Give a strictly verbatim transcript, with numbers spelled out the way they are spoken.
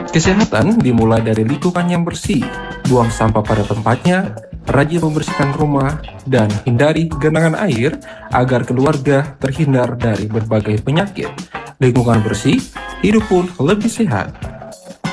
Kesehatan dimulai dari lingkungan yang bersih, buang sampah pada tempatnya, rajin membersihkan rumah, dan hindari genangan air agar keluarga terhindar dari berbagai penyakit. Lingkungan bersih, hidup pun lebih sehat.